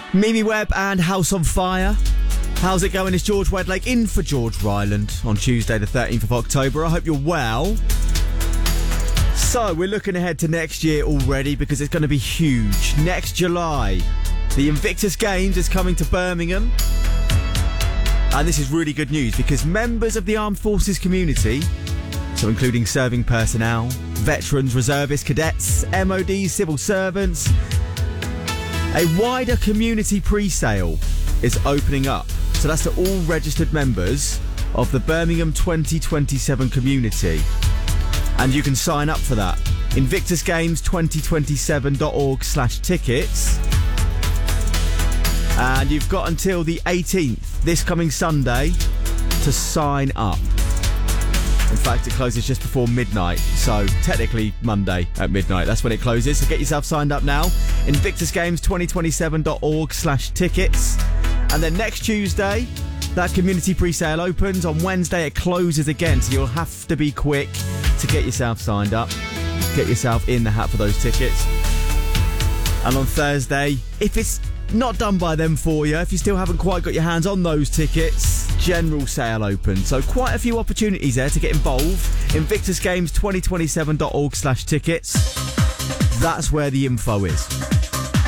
Mimi Webb and House on Fire. How's it going? It's George Wedlake in for George Ryland on Tuesday the 13th of October. I hope you're well. So we're looking ahead to next year already because it's going to be huge. Next July, the Invictus Games is coming to Birmingham. And this is really good news because members of the armed forces community, so including serving personnel, veterans, reservists, cadets, MODs, civil servants, a wider community pre-sale is opening up. So that's to all registered members of the Birmingham 2027 community. And you can sign up for that. InvictusGames2027.org/tickets. And you've got until the 18th, this coming Sunday, to sign up. In fact, it closes just before midnight, so technically Monday at midnight. That's when it closes, so get yourself signed up now. InvictusGames2027.org/tickets. And then next Tuesday, that community pre-sale opens. On Wednesday, it closes again, so you'll have to be quick to get yourself signed up. Get yourself in the hat for those tickets. And on Thursday, if it's not done by them for you, if you still haven't quite got your hands on those tickets, general sale open. So quite a few opportunities there to get involved. InvictusGames2027.org/tickets. That's where the info is.